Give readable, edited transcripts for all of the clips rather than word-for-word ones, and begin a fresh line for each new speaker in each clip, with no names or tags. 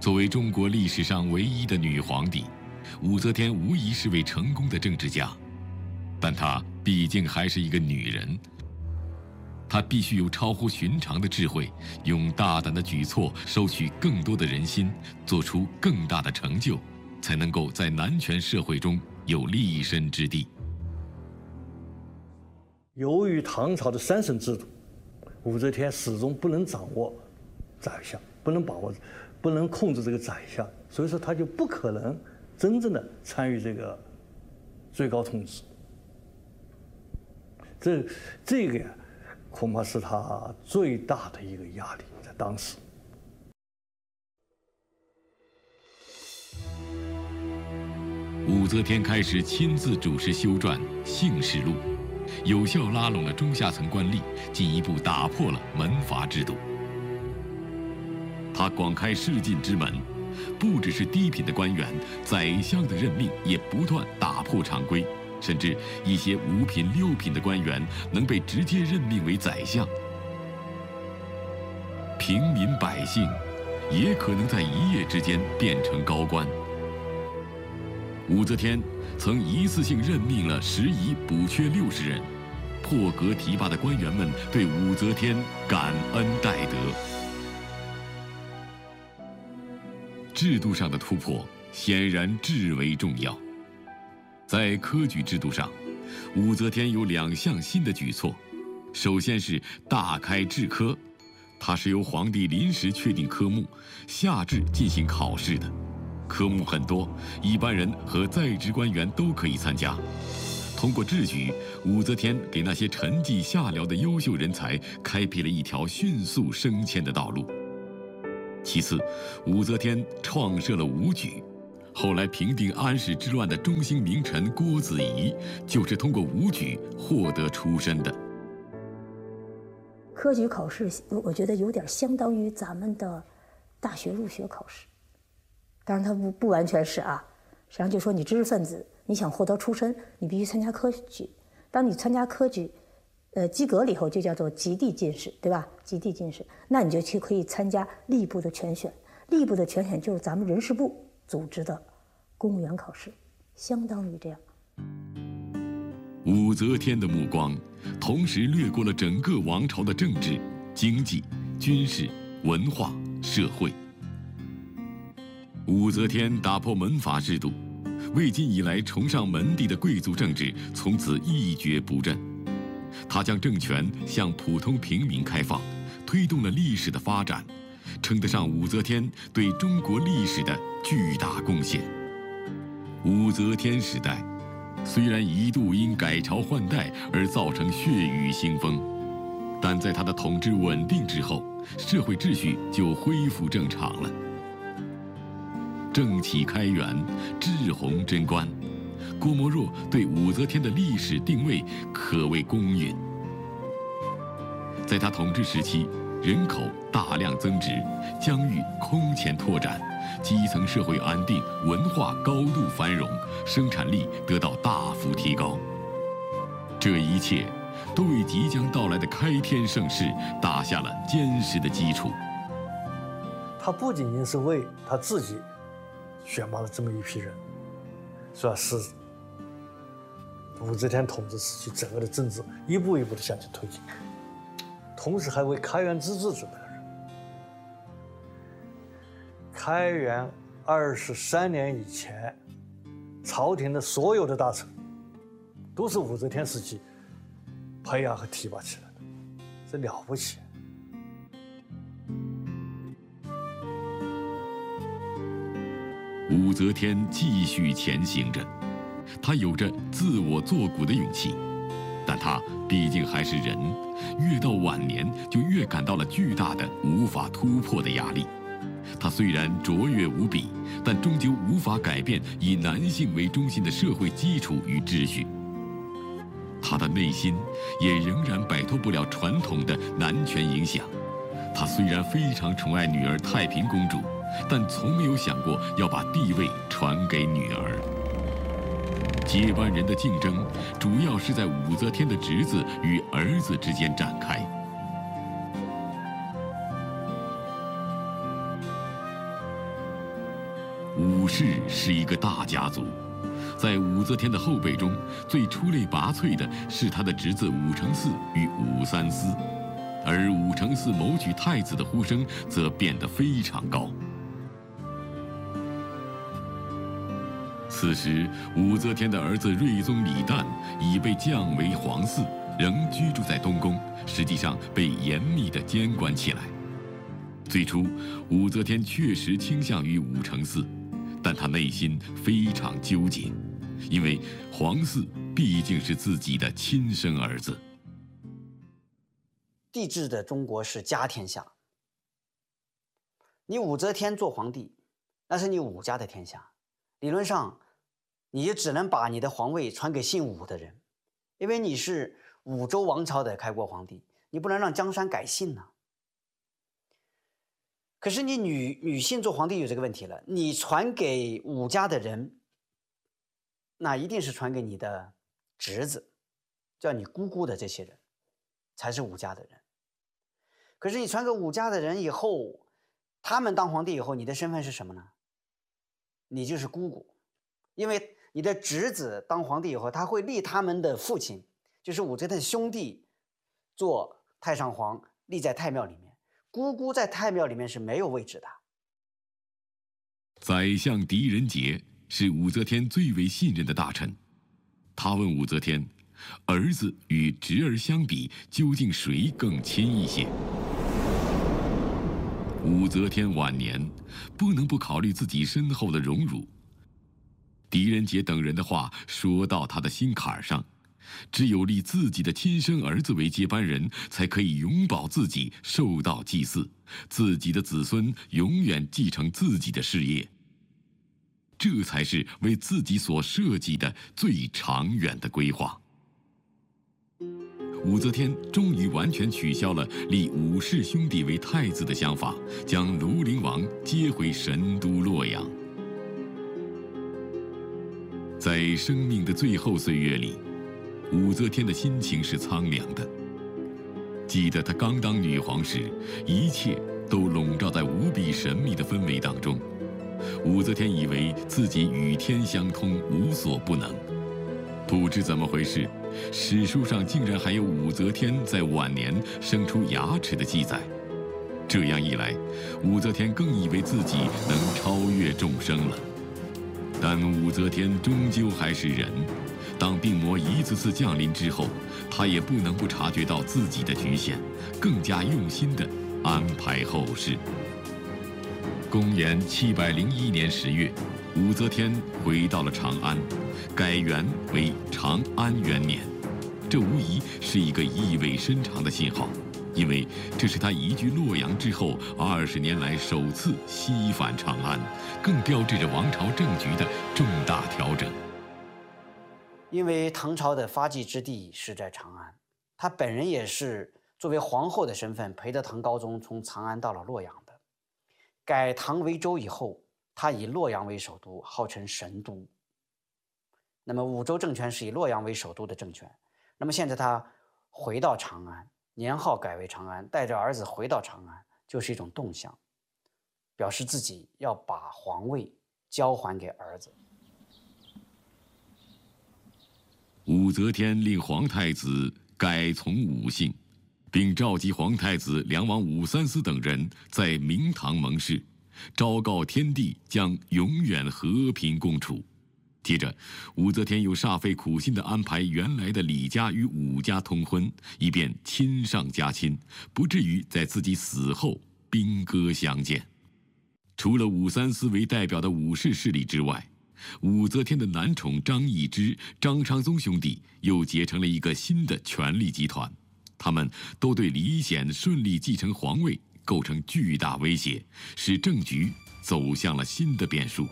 作为中国历史上唯一的女皇帝，武则天无疑是位成功的政治家，但她毕竟还是一个女人。她必须有超乎寻常的智慧，用大胆的举措收取更多的人心，做出更大的成就，才能够在男权社会中有立身之地。
由于唐朝的三省制度，武则天始终不能掌握宰相，不能控制这个宰相，所以说她就不可能真正的参与这个最高统治。这个呀，恐怕是她最大的一个压力，在当时。
武则天开始亲自主持修撰《姓氏录》，有效拉拢了中下层官吏，进一步打破了门阀制度。他广开仕进之门，不只是低品的官员，宰相的任命也不断打破常规，甚至一些5品、6品的官员能被直接任命为宰相。平民百姓也可能在一夜之间变成高官。武则天曾一次性任命了10乙补缺60人，破格提拔的官员们对武则天感恩戴德。制度上的突破显然至为重要。在科举制度上，武则天有2项新的举措。首先是大开制科，它是由皇帝临时确定科目，下制进行考试的。科目很多，一般人和在职官员都可以参加。通过制举，武则天给那些沉寂下僚的优秀人才开辟了一条迅速升迁的道路。其次，武则天创设了武举，后来平定安史之乱的中兴名臣郭子仪就是通过武举获得出身的。
科举考试，我觉得有点相当于咱们的大学入学考试。当然，它不完全是啊。实际上就说你知识分子，你想获得出身，你必须参加科举。当你参加科举，及格了以后，就叫做及第进士，对吧？及第进士，那你就去可以参加吏部的全选。吏部的全选就是咱们人事部组织的公务员考试，相当于这样。
武则天的目光同时掠过了整个王朝的政治、经济、军事、文化、社会。武则天打破门阀制度，魏晋以来崇尚门第的贵族政治从此一蹶不振。他将政权向普通平民开放，推动了历史的发展，称得上武则天对中国历史的巨大贡献。武则天时代虽然一度因改朝换代而造成血雨腥风，但在她的统治稳定之后，社会秩序就恢复正常了。政启开元，治洪贞观，郭沫若对武则天的历史定位可谓公允。在他统治时期，人口大量增值，疆域空前拓展，基层社会安定，文化高度繁荣，生产力得到大幅提高。这一切都为即将到来的开天盛世打下了坚实的基础。
他不仅仅是为他自己选拔了这么一批人，是吧？是武则天统治时期整个的政治一步一步的向前推进，同时还为开元之治准备了人。开元23年以前，朝廷的所有的大臣都是武则天时期培养和提拔起来的，这了不起。
武则天继续前行着，她有着自我作古的勇气，但她毕竟还是人，越到晚年就越感到了巨大的无法突破的压力。她虽然卓越无比，但终究无法改变以男性为中心的社会基础与秩序。她的内心也仍然摆脱不了传统的男权影响。她虽然非常宠爱女儿太平公主，但从没有想过要把地位传给女儿。接班人的竞争主要是在武则天的侄子与儿子之间展开。 武氏是一个大家族，在武则天的后辈中，最出类拔萃的是他的侄子武承嗣与武三思，而武承嗣谋取太子的呼声则变得非常高。此时，武则天的儿子睿宗李旦已被降为皇嗣，仍居住在东宫，实际上被严密地监管起来。最初，武则天确实倾向于武承嗣，但她内心非常纠结，因为皇嗣毕竟是自己的亲生儿子。
帝制的中国是家天下，你武则天做皇帝，那是你武家的天下，理论上，你也只能把你的皇位传给姓武的人，因为你是武周王朝的开国皇帝，你不能让江山改姓呢。可是你女性做皇帝有这个问题了，你传给武家的人，那一定是传给你的侄子，叫你姑姑的这些人，才是武家的人。可是你传给武家的人以后，他们当皇帝以后，你的身份是什么呢？你就是姑姑，因为你的侄子当皇帝以后，他会立他们的父亲，就是武则天的兄弟，做太上皇，立在太庙里面。姑姑在太庙里面是没有位置的。
宰相狄仁杰是武则天最为信任的大臣，他问武则天，儿子与侄儿相比，究竟谁更亲一些？武则天晚年不能不考虑自己身后的荣辱。狄仁杰等人的话说到他的心坎上，只有立自己的亲生儿子为接班人，才可以永保自己受到祭祀，自己的子孙永远继承自己的事业。这才是为自己所设计的最长远的规划。武则天终于完全取消了立武氏兄弟为太子的想法，将庐陵王接回神都洛阳。在生命的最后岁月里，武则天的心情是苍凉的。记得她刚当女皇时，一切都笼罩在无比神秘的氛围当中。武则天以为自己与天相通，无所不能。不知怎么回事，史书上竟然还有武则天在晚年生出牙齿的记载。这样一来，武则天更以为自己能超越众生了。但武则天终究还是人，当病魔一次次降临之后，她也不能不察觉到自己的局限，更加用心地安排后事。公元701年10月，武则天回到了长安，改元为长安元年。这无疑是一个意味深长的信号，因为这是她移居洛阳之后20年来首次西返长安，更标志着王朝政局的重大调整。
因为唐朝的发迹之地是在长安，她本人也是作为皇后的身份陪着唐高宗从长安到了洛阳的。改唐为周以后，他以洛阳为首都，号称神都。那么武周政权是以洛阳为首都的政权。那么现在他回到长安，年号改为长安，带着儿子回到长安，就是一种动向，表示自己要把皇位交还给儿子。
武则天令皇太子改从武姓，并召集皇太子、梁王武三思等人在明堂盟誓，昭告天地将永远和平共处。接着，武则天又煞费苦心地安排原来的李家与武家通婚，以便亲上加亲，不至于在自己死后兵戈相见。除了武三思为代表的武氏势力之外，武则天的男宠张易之、张昌宗兄弟又结成了一个新的权力集团。他们都对李显顺利继承皇位构成巨大威胁，使政局走向了新的变数。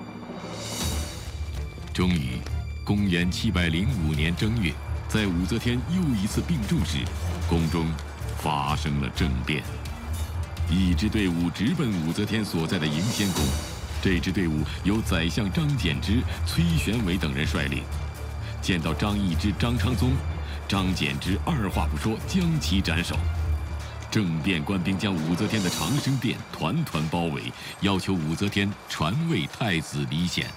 终于，公元705年正月，在武则天又一次病重时，宫中发生了政变。一支队伍直奔武则天所在的迎仙宫，这支队伍由宰相张柬之、崔玄伟等人率领。见到张易之、张昌宗，张柬之二话不说将其斩首。 政变官兵将武则天的长生殿团团包围，要求武则天传位太子李显。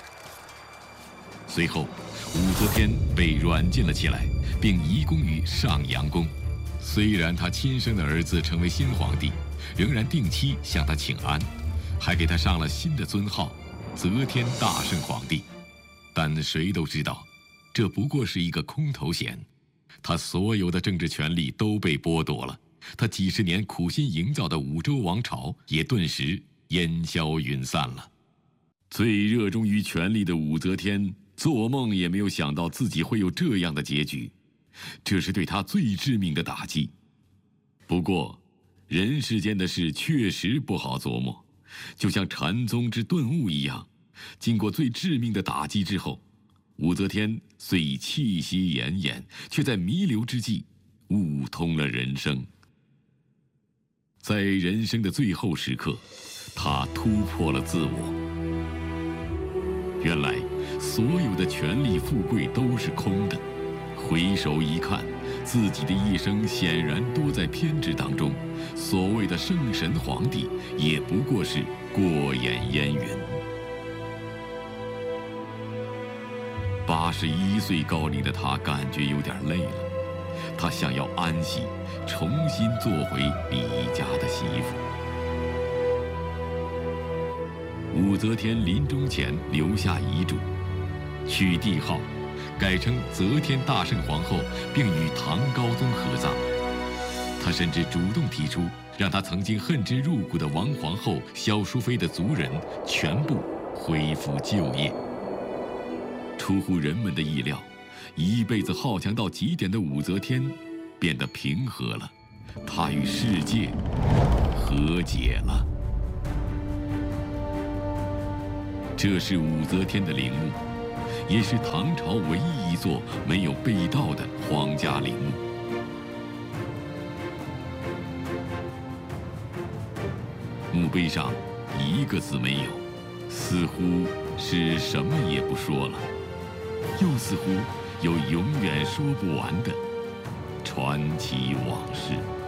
随后，武则天被软禁了起来，并移宫于上阳宫。虽然他亲生的儿子成为新皇帝，仍然定期向他请安，还给他上了新的尊号——则天大圣皇帝。但谁都知道，这不过是一个空头衔。他所有的政治权力都被剥夺了，他几十年苦心营造的武周王朝也顿时烟消云散了。最热衷于权力的武则天，做梦也没有想到自己会有这样的结局，这是对他最致命的打击。不过，人世间的事确实不好琢磨，就像禅宗之顿悟一样，经过最致命的打击之后，武则天虽气息奄奄，却在弥留之际悟通了人生。在人生的最后时刻，她突破了自我。原来，所有的权力富贵都是空的。回首一看，自己的一生显然多在偏执当中。所谓的圣神皇帝，也不过是过眼烟云。81岁高龄的他感觉有点累了，他想要安息，重新做回李家的媳妇。武则天临终前留下遗嘱，取帝号，改称则天大圣皇后，并与唐高宗合葬。她甚至主动提出，让她曾经恨之入骨的王皇后萧淑妃的族人全部恢复旧业。出乎人们的意料，一辈子好强到极点的武则天变得平和了，她与世界和解了。这是武则天的陵墓，也是唐朝唯一一座没有被盗的皇家陵墓。墓碑上一个字没有，似乎是什么也不说了，又似乎有永远说不完的传奇往事。